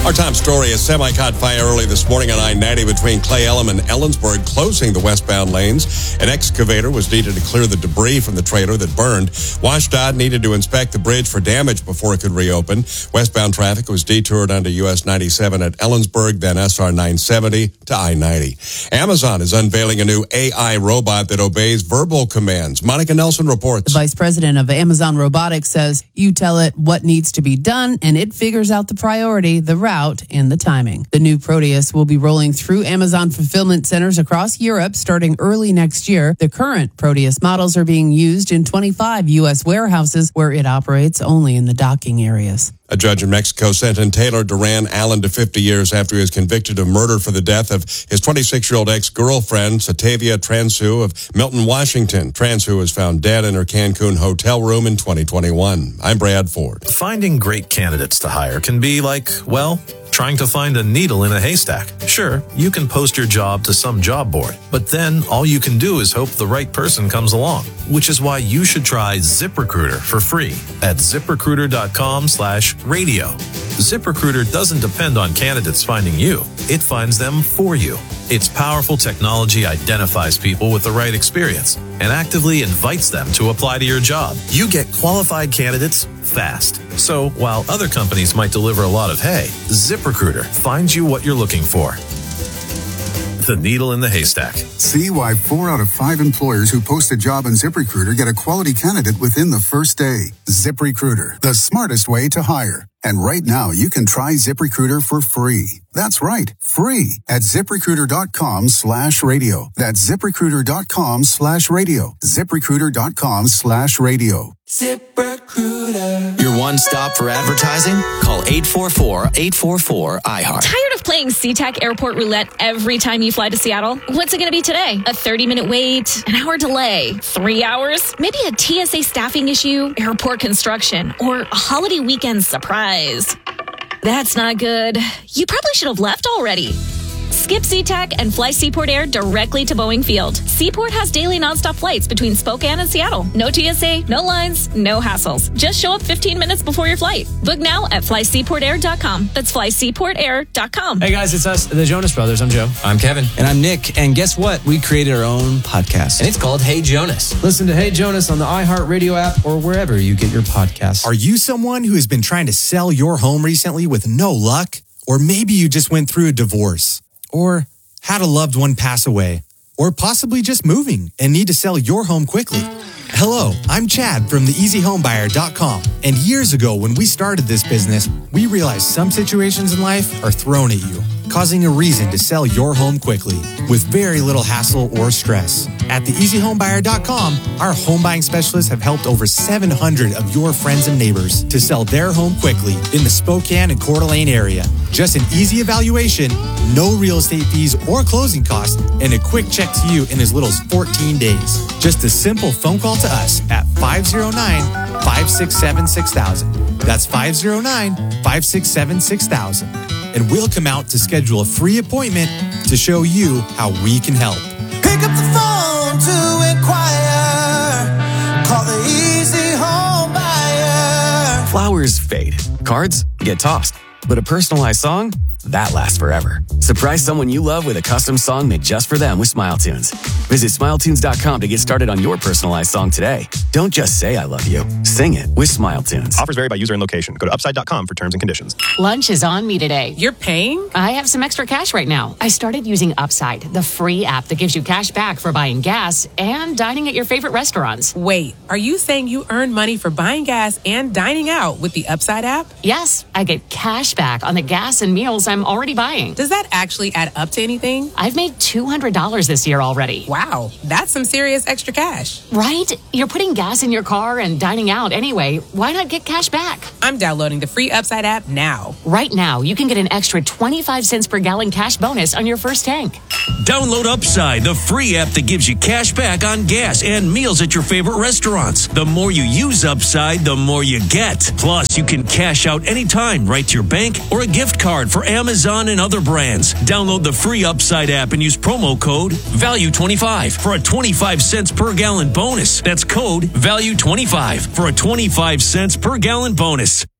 Our top story, a semi caught fire early this morning on I-90 between Clay Elm and Ellensburg, closing the westbound lanes. An excavator was needed to clear the debris from the trailer that burned. WashDOT needed to inspect the bridge for damage before it could reopen. Westbound traffic was detoured onto US 97 at Ellensburg, then SR 970 to I-90. Amazon is unveiling a new AI robot that obeys verbal commands. Monica Nelson reports. The vice president of Amazon Robotics says you tell it what needs to be done, and it figures out the priority, the route, and the timing. The new Proteus will be rolling through Amazon fulfillment centers across Europe starting early next year. The current Proteus models are being used in 25 U.S. warehouses where it operates only in the docking areas. A judge in Mexico sentenced Taylor Duran Allen to 50 years after he was convicted of murder for the death of his 26-year-old ex-girlfriend, Satavia Transu of Milton, Washington. Transu was found dead in her Cancun hotel room in 2021. I'm Brad Ford. Finding great candidates to hire can be like, well, trying to find a needle in a haystack. Sure, you can post your job to some job board, but then all you can do is hope the right person comes along, which is why you should try ZipRecruiter for free at ZipRecruiter.com/radio. ZipRecruiter doesn't depend on candidates finding you. It finds them for you. Its powerful technology identifies people with the right experience and actively invites them to apply to your job. You get qualified candidates fast. So while other companies might deliver a lot of hay, ZipRecruiter finds you what you're looking for. The needle in the haystack. See why 4 out of 5 employers who post a job on ZipRecruiter get a quality candidate within the first day. ZipRecruiter, the smartest way to hire. And right now, you can try ZipRecruiter for free. That's right, free at ZipRecruiter.com/radio. That's ZipRecruiter.com/radio. ZipRecruiter.com/radio. ZipRecruiter. Your one stop for advertising? Call 844-844-iHeart. Tired of playing SeaTac Airport Roulette every time you fly to Seattle? What's it going to be today? A 30-minute wait? An hour delay? 3 hours? Maybe a TSA staffing issue? Airport construction? Or a holiday weekend surprise? That's not good. You probably should have left already. Skip SeaTac and fly Seaport Air directly to Boeing Field. Seaport has daily nonstop flights between Spokane and Seattle. No TSA, no lines, no hassles. Just show up 15 minutes before your flight. Book now at flyseaportair.com. That's flyseaportair.com. Hey guys, it's us, the Jonas Brothers. I'm Joe. I'm Kevin. And I'm Nick. And guess what? We created our own podcast. And it's called Hey Jonas. Listen to Hey Jonas on the iHeartRadio app or wherever you get your podcasts. Are you someone who has been trying to sell your home recently with no luck? Or maybe you just went through a divorce? Or had a loved one pass away, or possibly just moving and need to sell your home quickly. Hello, I'm Chad from theeasyhomebuyer.com. And years ago, when we started this business, we realized some situations in life are thrown at you, causing a reason to sell your home quickly with very little hassle or stress. At theeasyhomebuyer.com, our home buying specialists have helped over 700 of your friends and neighbors to sell their home quickly in the Spokane and Coeur d'Alene area. Just an easy evaluation, no real estate fees or closing costs, and a quick check to you in as little as 14 days. Just a simple phone call to us at 509-567-6000. That's 509-567-6000. And we'll come out to schedule a free appointment to show you how we can help. Pick up the phone to inquire. Call the Easy Home Buyer. Flowers fade. Cards get tossed. But a personalized song? That lasts forever. Surprise someone you love with a custom song made just for them with SmileTunes. Visit SmileTunes.com to get started on your personalized song today. Don't just say I love you. Sing it with SmileTunes. Offers vary by user and location. Go to Upside.com for terms and conditions. Lunch is on me today. You're paying? I have some extra cash right now. I started using Upside, the free app that gives you cash back for buying gas and dining at your favorite restaurants. Wait, are you saying you earn money for buying gas and dining out with the Upside app? Yes, I get cash back on the gas and meals I'm already buying. Does that actually add up to anything? I've made $200 this year already. Wow, that's some serious extra cash. Right? You're putting gas in your car and dining out anyway. Why not get cash back? I'm downloading the free Upside app now. Right now, you can get an extra 25 cents per gallon cash bonus on your first tank. Download Upside, the free app that gives you cash back on gas and meals at your favorite restaurants. The more you use Upside, the more you get. Plus, you can cash out anytime right to your bank or a gift card for Amazon and other brands. Download the free Upside app and use promo code VALUE25 for a 25 cents per gallon bonus. That's code VALUE25 for a 25 cents per gallon bonus.